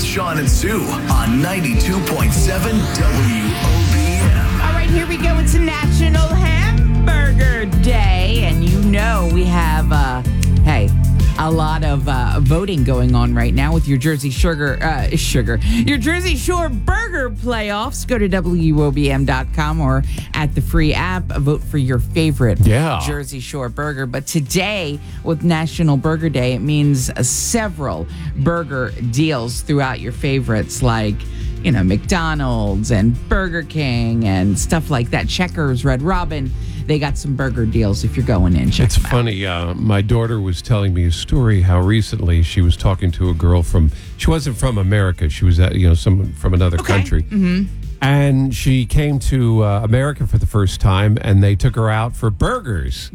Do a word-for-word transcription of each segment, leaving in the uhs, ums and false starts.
Sean and Sue on ninety-two point seven W O B M. All right, here we go. It's National Hamburger Day, and you know we have, uh, hey, a lot of uh, voting going on right now with your Jersey Sugar, uh, Sugar, your Jersey Shore Burger playoffs. Go to W O B M dot com or at the free app. Vote for your favorite yeah. Jersey Shore burger. But today, with National Burger Day, it means uh, several burger deals throughout your favorites, like, you know, McDonald's and Burger King and stuff like that. Checkers, Red Robin. They got some burger deals if you're going in. Check it's them out. funny. Uh, my daughter was telling me a story how recently she was talking to a girl from, she wasn't from America. She was, uh, you know, someone from another okay. country. Mm-hmm. And she came to uh, America for the first time, and they took her out for burgers.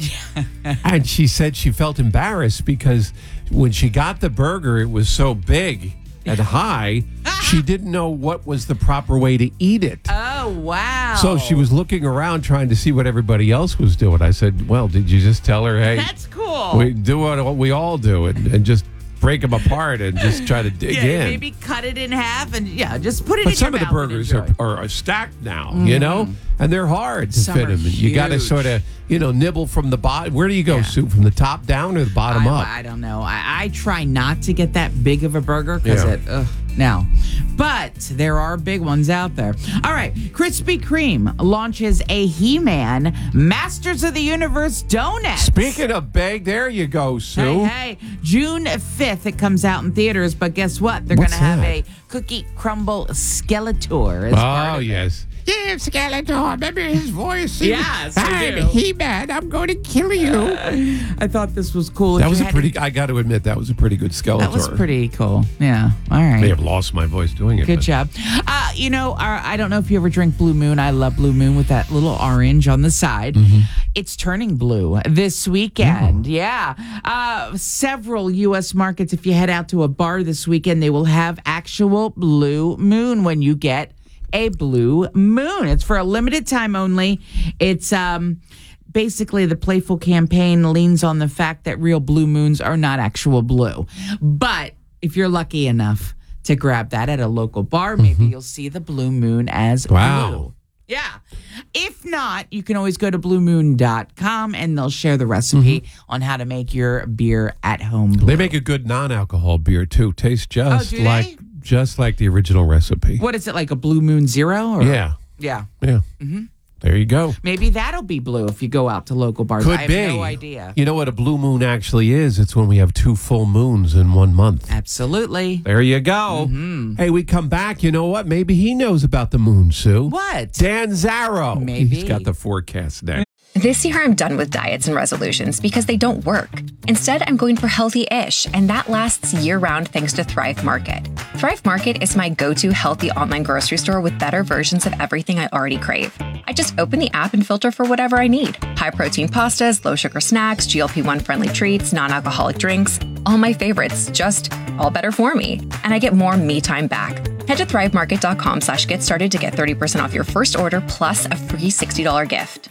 And she said she felt embarrassed because when she got the burger, it was so big and high, she didn't know what was the proper way to eat it. Oh, wow. So she was looking around trying to see what everybody else was doing. I said, well, did you just tell her, hey, that's cool. we do what we all do and, and just break them apart and just try to dig yeah, in. Maybe cut it in half and, yeah, just put it but in some your of the mouth burgers and enjoy. are, are stacked now, Mm. you know, and they're hard to Some fit are them. You got to huge. sort of, you know, nibble from the bottom. Where do you go, Yeah. Sue? From the top down or the bottom I, up? I don't know. I, I try not to get that big of a burger because Yeah. it, ugh, no. But there are big ones out there. All right. Krispy Kreme launches a He-Man Masters of the Universe donut. Speaking of big, there you go, Sue. Hey, hey, June fifth, it comes out in theaters, but guess what? They're going What's to have that? a Cookie Crumble Skeletor. As part Oh, of it. yes. Yeah, Skeletor. Remember his voice? Yes, I I'm do. He-Man. I'm going to kill you. I thought this was cool. If That was you a had pretty, I got to admit, that was a pretty good Skeletor. That was pretty cool. Yeah. All right. May have lost my voice doing it. Good but- job. Uh, you know, our, I don't know if you ever drink Blue Moon. I love Blue Moon with that little orange on the side. Mm-hmm. It's turning blue this weekend. Yeah. Uh, several U S markets, if you head out to a bar this weekend, they will have actual Blue Moon when you get a Blue Moon. It's for a limited time only. It's um basically the playful campaign leans on the fact that real blue moons are not actual blue. But if you're lucky enough to grab that at a local bar, maybe you'll see the Blue Moon as Wow. blue. Yeah. If not, you can always go to blue moon dot com and they'll share the recipe on how to make your beer at home blue. They make a good non-alcohol beer too. Tastes just Oh, do like they? just like the original recipe. What is it, like a Blue Moon Zero? Or? Yeah, Yeah. yeah. Mm-hmm. There you go. Maybe that'll be blue if you go out to local bars. Could I have be. no idea. You know what a blue moon actually is? It's when we have two full moons in one month. Absolutely. There you go. Mm-hmm. Hey, we come back. You know what? Maybe he knows about the moon, Sue. What? Dan Zarrow. Maybe. He's got the forecast next. This year, I'm done with diets and resolutions because they don't work. Instead, I'm going for healthy-ish, and that lasts year-round thanks to Thrive Market. Thrive Market is my go-to healthy online grocery store with better versions of everything I already crave. I just open the app and filter for whatever I need. High-protein pastas, low-sugar snacks, G L P one friendly treats, non-alcoholic drinks. All my favorites, just all better for me. And I get more me time back. Head to thrivemarket.com slash get started to get thirty percent off your first order plus a free sixty dollars gift.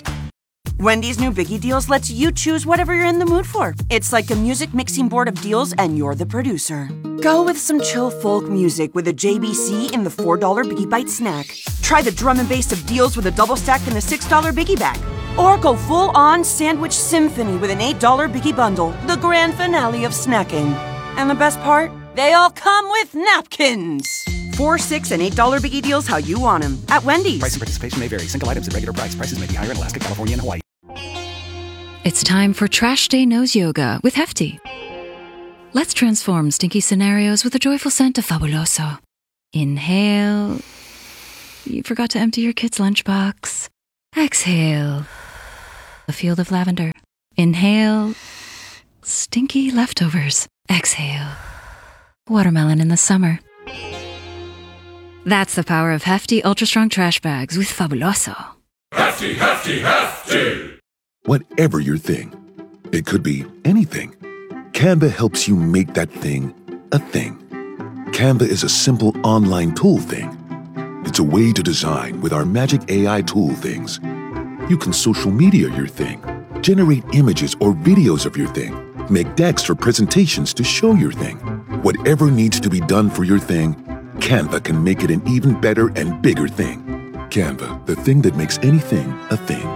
Wendy's new Biggie Deals lets you choose whatever you're in the mood for. It's like a music mixing board of deals, and you're the producer. Go with some chill folk music with a J B C in the four dollar Biggie Bite snack. Try the drum and bass of deals with a double stack in the six dollar Biggie Bag. Or go full-on sandwich symphony with an eight dollar Biggie Bundle, the grand finale of snacking. And the best part? They all come with napkins. Four, six, and eight dollar Biggie Deals how you want them at Wendy's. Price and participation may vary. Single items at regular price. Prices may be higher in Alaska, California, and Hawaii. It's time for Trash Day Nose Yoga with Hefty. Let's transform stinky scenarios with a joyful scent of Fabuloso. Inhale. You forgot to empty your kid's lunchbox. Exhale. A field of lavender. Inhale. Stinky leftovers. Exhale. Watermelon in the summer. That's the power of Hefty Ultra Strong Trash Bags with Fabuloso. Hefty, hefty, hefty! Whatever your thing, it could be anything. Canva helps you make that thing a thing. Canva is a simple online tool thing. It's a way to design with our magic A I tool things. You can social media your thing, generate images or videos of your thing, make decks or presentations to show your thing. Whatever needs to be done for your thing, Canva can make it an even better and bigger thing. Canva, the thing that makes anything a thing.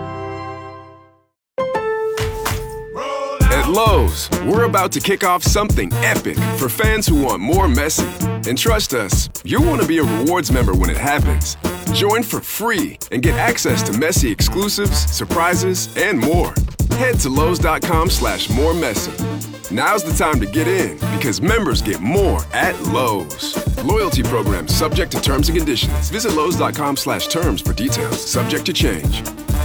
At Lowe's, we're about to kick off something epic for fans who want more messy. And trust us, you'll want to be a rewards member when it happens. Join for free and get access to messy exclusives, surprises, and more. Head to Lowe's.com slash more messy. Now's the time to get in because members get more at Lowe's. Loyalty program subject to terms and conditions. Visit Lowe's.com slash terms for details. Subject to change.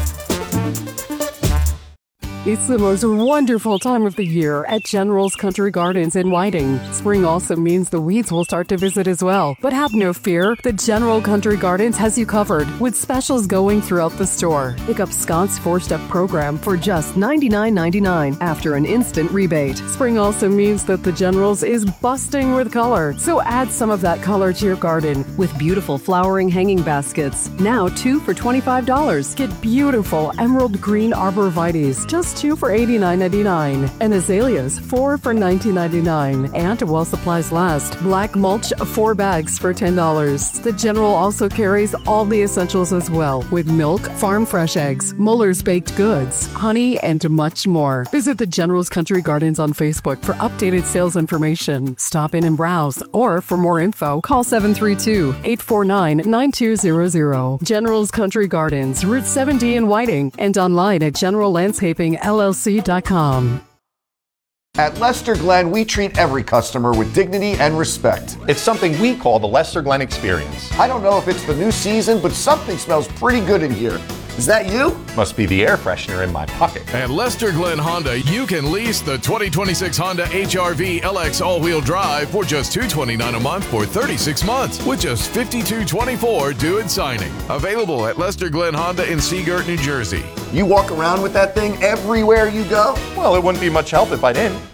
It's the most wonderful time of the year at General's Country Gardens in Whiting. Spring also means the weeds will start to visit as well. But have no fear, the General Country Gardens has you covered with specials going throughout the store. Pick up Scott's four-step program for just ninety-nine ninety-nine after an instant rebate. Spring also means that the General's is busting with color, so add some of that color to your garden with beautiful flowering hanging baskets. Now two for twenty-five dollars. Get beautiful emerald green arborvitaes, just two for eighty-nine ninety-nine, and azaleas four for nineteen ninety-nine. And while supplies last, black mulch four bags for ten dollars. The General also carries all the essentials as well, with milk, farm fresh eggs, Muller's baked goods, honey, and much more. Visit the General's Country Gardens on Facebook for updated sales information. Stop in and browse, or for more info, call seven three two, eight four nine, nine two zero zero. General's Country Gardens, Route seven D in Whiting, and online at general landscaping L L C dot com. At Lester Glenn, we treat every customer with dignity and respect. It's something we call the Lester Glenn Experience. I don't know if it's the new season, but something smells pretty good in here. Is that you? Must be the air freshener in my pocket. At Lester Glenn Honda, you can lease the twenty twenty-six Honda H R V L X all-wheel drive for just two hundred twenty-nine dollars a month for thirty-six months with just fifty-two twenty-four due at signing. Available at Lester Glenn Honda in Seagirt, New Jersey. You walk around with that thing everywhere you go? Well, it wouldn't be much help if I didn't.